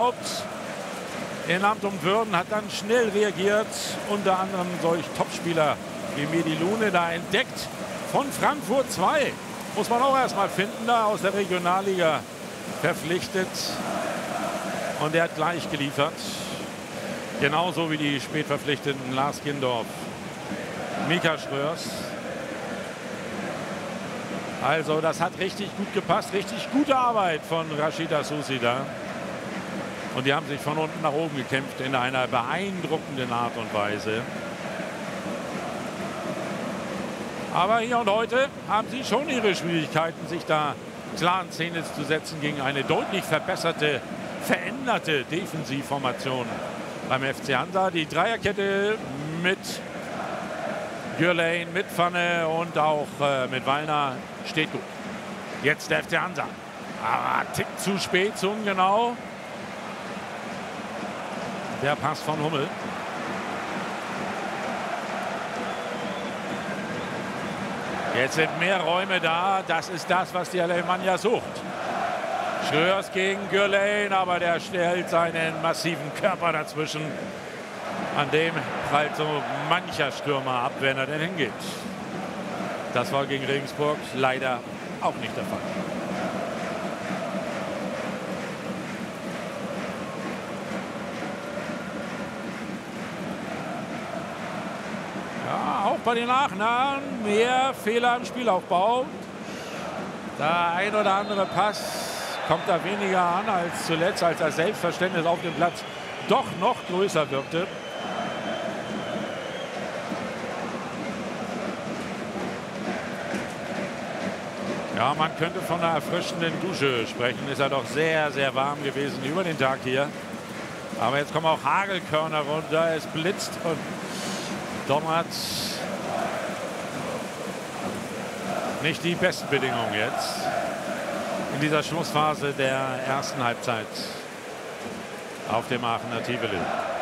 geglaubt in Amt und Würden, hat dann schnell reagiert, unter anderem solch Topspieler wie Medi Lune da entdeckt von Frankfurt 2. Muss man auch erstmal finden, da aus der Regionalliga verpflichtet. Und er hat gleich geliefert. Genauso wie die spätverpflichteten Lars Gindorf, Mika Schröers. Also das hat richtig gut gepasst. Richtig gute Arbeit von Rashida Susi da. Und die haben sich von unten nach oben gekämpft in einer beeindruckenden Art und Weise. Aber hier und heute haben sie schon ihre Schwierigkeiten, sich da klar in Szene zu setzen gegen eine deutlich verbesserte, veränderte Defensivformation beim FC Hansa. Die Dreierkette mit Gürlein, mit Pfanne und auch mit Wallner steht gut. Jetzt der FC Hansa. Aber Tick zu spät, zu ungenau. Der Pass von Hummel. Jetzt sind mehr Räume da. Das ist das, was die Alemannia sucht. Schröers gegen Gürlein, aber der stellt seinen massiven Körper dazwischen. An dem prallt so mancher Stürmer ab, wenn er denn hingeht. Das war gegen Regensburg leider auch nicht der Fall. Ja, auch bei den Aachen mehr Fehler im Spielaufbau. Der ein oder andere Pass kommt da weniger an als zuletzt, als das Selbstverständnis auf dem Platz doch noch größer wirkte. Ja, man könnte von einer erfrischenden Dusche sprechen. Ist ja doch sehr, sehr warm gewesen über den Tag hier. Aber jetzt kommen auch Hagelkörner runter. Es blitzt und donnert. Nicht die besten Bedingungen jetzt in dieser Schlussphase der ersten Halbzeit auf dem Aachener Tivoli.